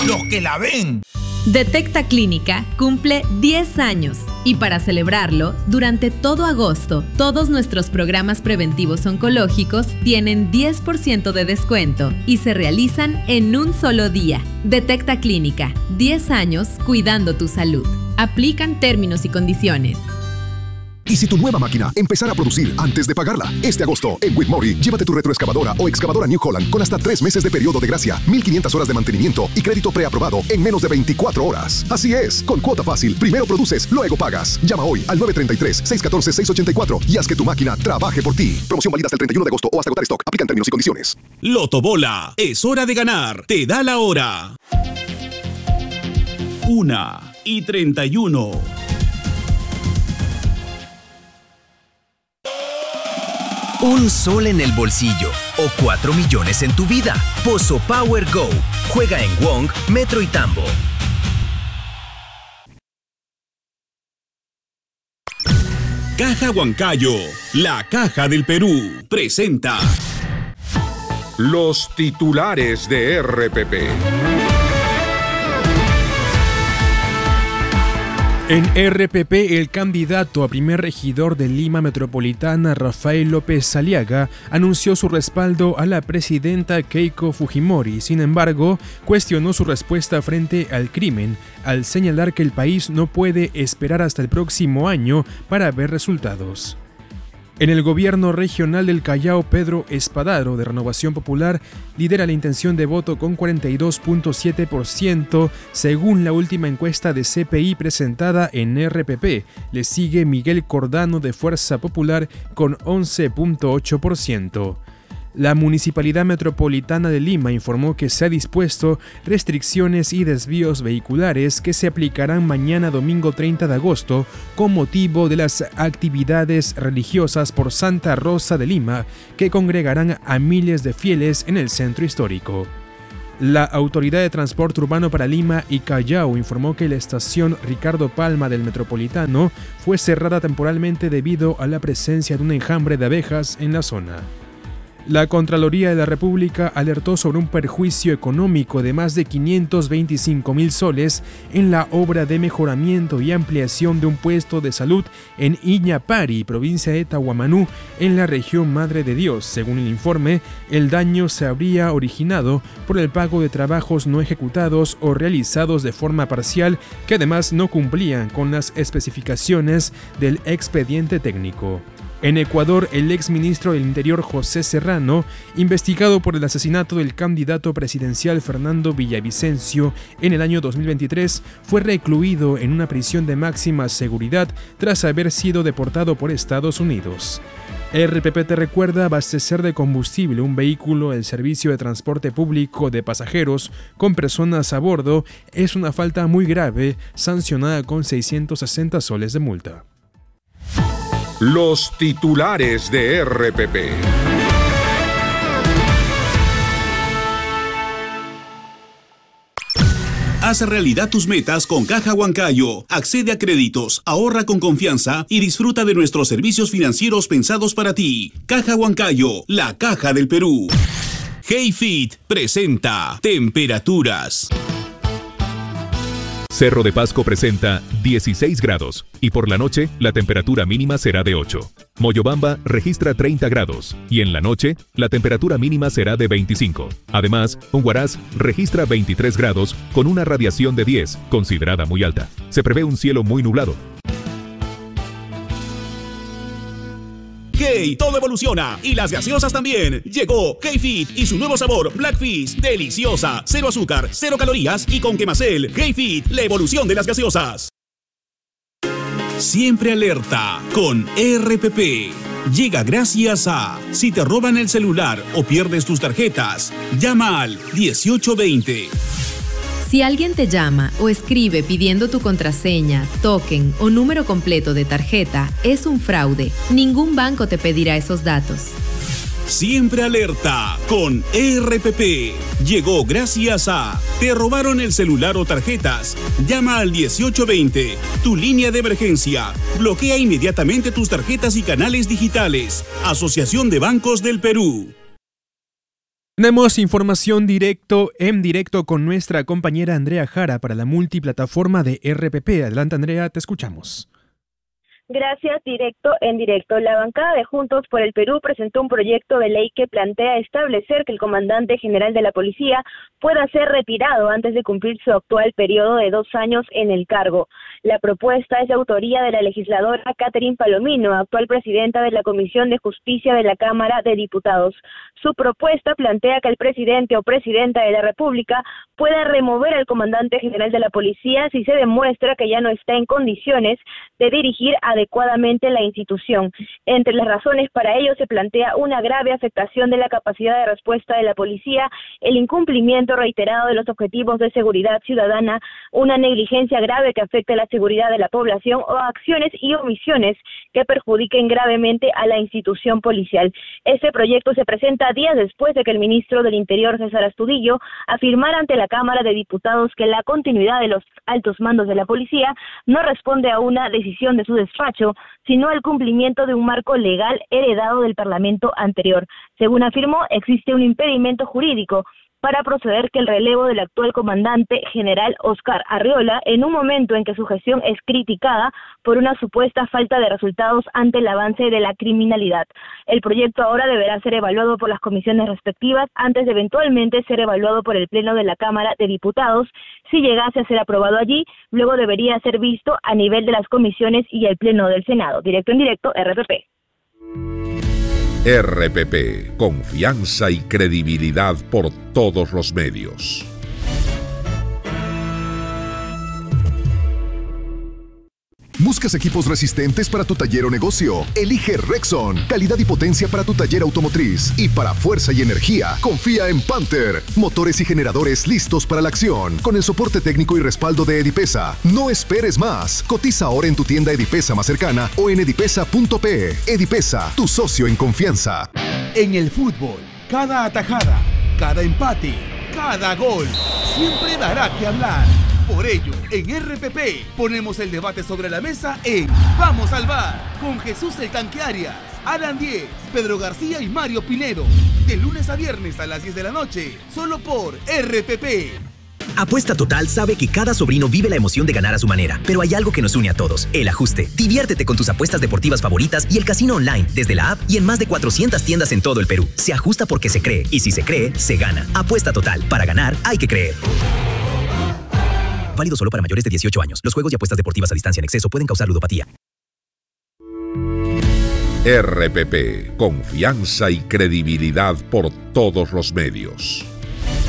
los que la ven. Detecta Clínica cumple 10 años y para celebrarlo, durante todo agosto, todos nuestros programas preventivos oncológicos tienen 10% de descuento y se realizan en un solo día. Detecta Clínica, 10 años cuidando tu salud. Aplican términos y condiciones. ¿Y si tu nueva máquina empezara a producir antes de pagarla? Este agosto, en Whitmore, llévate tu retroexcavadora o excavadora New Holland con hasta 3 meses de periodo de gracia, 1,500 horas de mantenimiento y crédito preaprobado en menos de 24 horas. Así es, con cuota fácil, primero produces, luego pagas. Llama hoy al 933-614-684 y haz que tu máquina trabaje por ti. Promoción válida hasta el 31 de agosto o hasta agotar stock. Aplican términos y condiciones. Lotobola, es hora de ganar. Te da la hora. 1:31. Un sol en el bolsillo o 4 millones en tu vida. Pozo Power Go. Juega en Wong, Metro y Tambo. Caja Huancayo, la caja del Perú, presenta los titulares de RPP. En RPP, el candidato a primer regidor de Lima Metropolitana, Rafael López Aliaga, anunció su respaldo a la presidenta Keiko Fujimori. Sin embargo, cuestionó su respuesta frente al crimen, al señalar que el país no puede esperar hasta el próximo año para ver resultados. En el gobierno regional del Callao, Pedro Espadaro, de Renovación Popular, lidera la intención de voto con 42.7%, según la última encuesta de CPI presentada en RPP. Le sigue Miguel Cordano, de Fuerza Popular, con 11.8%. La Municipalidad Metropolitana de Lima informó que se ha dispuesto restricciones y desvíos vehiculares que se aplicarán mañana domingo 30 de agosto con motivo de las actividades religiosas por Santa Rosa de Lima, que congregarán a miles de fieles en el centro histórico. La Autoridad de Transporte Urbano para Lima y Callao informó que la estación Ricardo Palma del Metropolitano fue cerrada temporalmente debido a la presencia de un enjambre de abejas en la zona. La Contraloría de la República alertó sobre un perjuicio económico de más de 525.000 soles en la obra de mejoramiento y ampliación de un puesto de salud en Iñapari, provincia de Tahuamanú, en la región Madre de Dios. Según el informe, el daño se habría originado por el pago de trabajos no ejecutados o realizados de forma parcial, que además no cumplían con las especificaciones del expediente técnico. En Ecuador, el exministro del Interior José Serrano, investigado por el asesinato del candidato presidencial Fernando Villavicencio en el año 2023, fue recluido en una prisión de máxima seguridad tras haber sido deportado por Estados Unidos. RPP te recuerda: abastecer de combustible un vehículo del servicio de transporte público de pasajeros con personas a bordo es una falta muy grave, sancionada con 660 soles de multa. Los titulares de RPP. Haz realidad tus metas con Caja Huancayo. Accede a créditos, ahorra con confianza y disfruta de nuestros servicios financieros pensados para ti. Caja Huancayo, la caja del Perú. HeyFit presenta temperaturas. Cerro de Pasco presenta 16 grados y por la noche la temperatura mínima será de 8. Moyobamba registra 30 grados y en la noche la temperatura mínima será de 25. Además, Huaraz registra 23 grados con una radiación de 10, considerada muy alta. Se prevé un cielo muy nublado. Hey, todo evoluciona y las gaseosas también. Llegó HeyFit y su nuevo sabor Black Fizz, deliciosa, 0 azúcar, 0 calorías y con Quemacel. HeyFit, la evolución de las gaseosas. Siempre alerta con RPP. Llega gracias a: si te roban el celular o pierdes tus tarjetas, llama al 1820. Si alguien te llama o escribe pidiendo tu contraseña, token o número completo de tarjeta, es un fraude. Ningún banco te pedirá esos datos. Siempre alerta con RPP. Llegó gracias a: te robaron el celular o tarjetas. Llama al 1820, tu línea de emergencia. Bloquea inmediatamente tus tarjetas y canales digitales. Asociación de Bancos del Perú. Damos información en directo con nuestra compañera Andrea Jara para la multiplataforma de RPP. Adelante, Andrea, te escuchamos. Gracias, en directo. La bancada de Juntos por el Perú presentó un proyecto de ley que plantea establecer que el comandante general de la policía pueda ser retirado antes de cumplir su actual periodo de 2 años en el cargo. La propuesta es de autoría de la legisladora Catherine Palomino, actual presidenta de la Comisión de Justicia de la Cámara de Diputados. Su propuesta plantea que el presidente o presidenta de la República pueda remover al comandante general de la policía si se demuestra que ya no está en condiciones de dirigir adecuadamente la institución. Entre las razones para ello se plantea una grave afectación de la capacidad de respuesta de la policía, el incumplimiento reiterado de los objetivos de seguridad ciudadana, una negligencia grave que afecte la seguridad de la población o acciones y omisiones que perjudiquen gravemente a la institución policial. Este proyecto se presenta días después de que el ministro del Interior, César Astudillo, afirmara ante la Cámara de Diputados que la continuidad de los altos mandos de la policía no responde a una decisión de su despacho, sino al cumplimiento de un marco legal heredado del Parlamento anterior. Según afirmó, existe un impedimento jurídico para proceder que el relevo del actual comandante general Oscar Arriola, en un momento en que su gestión es criticada por una supuesta falta de resultados ante el avance de la criminalidad. El proyecto ahora deberá ser evaluado por las comisiones respectivas antes de eventualmente ser evaluado por el Pleno de la Cámara de Diputados. Si llegase a ser aprobado allí, luego debería ser visto a nivel de las comisiones y el Pleno del Senado. Directo en directo, RPP. RPP, confianza y credibilidad por todos los medios. ¿Buscas equipos resistentes para tu taller o negocio? Elige Rexon. Calidad y potencia para tu taller automotriz. Y para fuerza y energía, confía en Panther. Motores y generadores listos para la acción. Con el soporte técnico y respaldo de Edipesa. No esperes más. Cotiza ahora en tu tienda Edipesa más cercana o en edipesa.pe. Edipesa, tu socio en confianza. En el fútbol, cada atajada, cada empate, cada gol, siempre dará que hablar. Por ello, en RPP ponemos el debate sobre la mesa en Vamos al Bar, con Jesús el Tanque Arias, Alan Diez, Pedro García y Mario Pinedo. De lunes a viernes a las 10 de la noche, solo por RPP. Apuesta Total sabe que cada sobrino vive la emoción de ganar a su manera, pero hay algo que nos une a todos: el ajuste. Diviértete con tus apuestas deportivas favoritas y el casino online desde la app y en más de 400 tiendas en todo el Perú. Se ajusta porque se cree, y si se cree, se gana. Apuesta Total. Para ganar, hay que creer. Válido solo para mayores de 18 años. Los juegos y apuestas deportivas a distancia en exceso pueden causar ludopatía. RPP, confianza y credibilidad por todos los medios.